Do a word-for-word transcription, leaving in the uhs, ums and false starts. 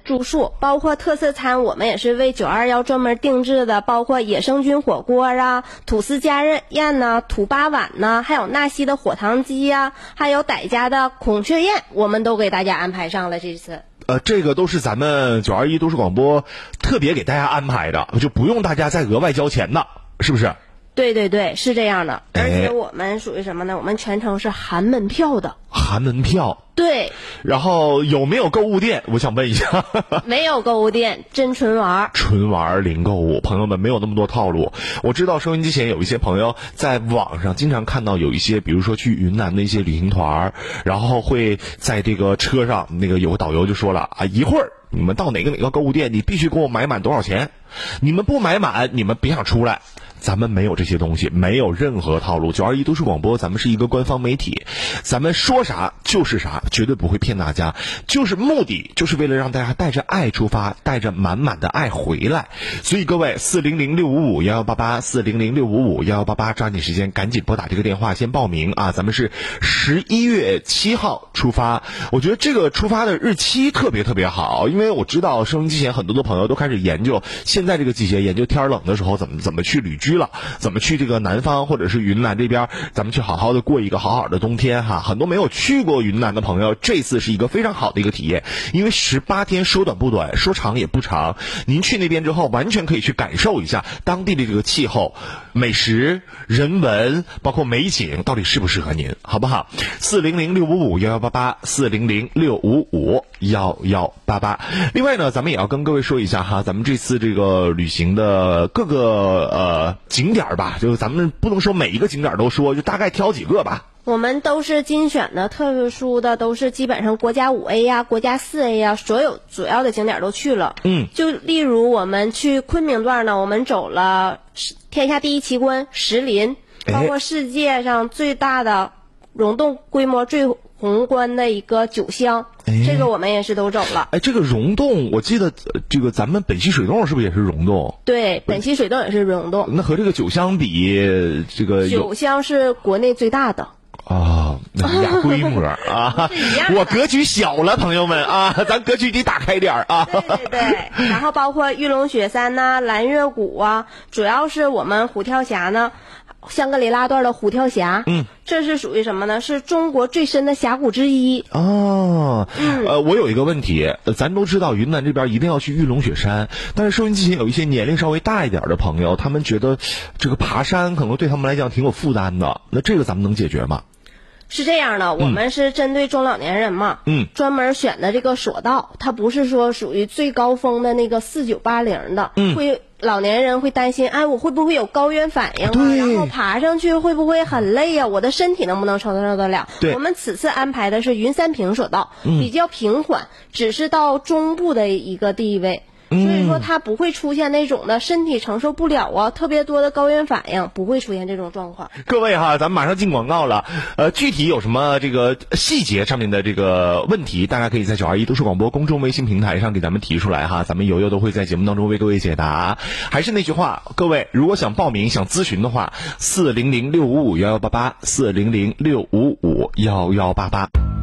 住宿，包括特色餐，我们也是为九二幺专门定制的，包括野生菌火锅啊、吐司家宴呐、土八碗呐，还有纳西的火糖鸡呀、啊，还有傣家的孔雀宴，我们都给大家安排上了这次。 呃，这个都是咱们九二一都市广播特别给大家安排的，就不用大家再额外交钱的，是不是？ 对对对，是这样的。而且我们属于什么呢？我们全程是含门票的。 含门票。 对。 然后有没有购物店？我想问一下。 没有购物店，真纯玩。 纯玩零购物，朋友们没有那么多套路。我知道收音机前有一些朋友在网上经常看到有一些，比如说去云南的一些旅行团，然后会在这个车上，那个有个导游就说了啊，一会儿你们到哪个哪个购物店，你必须给我买满多少钱，你们不买满，你们别想出来。咱们没有这些东西，没有任何套路。九二一都市广播，咱们是一个官方媒体，咱们说啥就是啥，绝对不会骗大家。就是目的，就是为了让大家带着爱出发，带着满满的爱回来。所以各位，四零零六五五幺幺八八，四零零六五五幺幺八八，抓紧时间，赶紧拨打这个电话，先报名啊！咱们是十一月七号出发。我觉得这个出发的日期特别特别好，因为我知道收音机前很多的朋友都开始研究，现在这个季节研究天冷的时候怎么怎么去旅居了，怎么去这个南方或者是云南这边，咱们去好好的过一个好好的冬天哈。很多没有去过云南的朋友，这次是一个非常好的一个体验，因为十八天说短不短，说长也不长。您去那边之后，完全可以去感受一下当地的这个气候、美食、人文，包括美景，到底适不适合您，好不好？四零零六五五幺幺八八，四零零六五五幺幺八八。另外呢，咱们也要跟各位说一下哈，咱们这次这个旅行的各个呃景点吧，就是咱们不能说每一个景点都说，就大概挑几个吧。 我们都是精选的，特殊的都是基本上国家五 A 呀、国家四 A 呀，所有主要的景点都去了。 嗯， 就例如我们去昆明段呢，我们走了天下第一奇观石林，包括世界上最大的溶洞规模最宏观的一个九乡，这个我们也是都走了。 哎，这个溶洞，我记得这个咱们本溪水洞是不是也是溶洞？ 对，本溪水洞也是溶洞。 那和这个九乡比，这个九乡是国内最大的。 啊，那是俩规模啊，我格局小了，朋友们啊，咱格局得打开点啊。 对对对，然后包括玉龙雪山呐、啊、蓝月谷啊，主要是我们虎跳峡呢，香格里拉段的虎跳峡， 嗯， 这是属于什么呢？是中国最深的峡谷之一。 哦， 嗯， 呃，我有一个问题，咱都知道云南这边一定要去玉龙雪山，但是收音机前有一些年龄稍微大一点的朋友，他们觉得这个爬山可能对他们来讲挺有负担的，那这个咱们能解决吗？ 是这样的，我们是针对中老年人嘛， 嗯， 专门选的这个索道，它不是说属于最高峰的那个四九八零的， 嗯， 会老年人会担心，哎，我会不会有高原反应啊？然后爬上去会不会很累呀、啊？我的身体能不能承受得了？ 对， 我们此次安排的是云山平索道， 嗯， 比较平缓，只是到中部的一个地位。所以说它不会出现那种的身体承受不了啊，特别多的高原反应，不会出现这种状况。 各位哈，咱们马上进广告了。呃，具体有什么这个细节上面的这个问题，大家可以在九二一都市广播公众微信平台上给咱们提出来哈，咱们悠悠都会在节目当中为各位解答。还是那句话，各位如果想报名想咨询的话，四零零六五五幺幺八八，四零零六五五幺幺八八。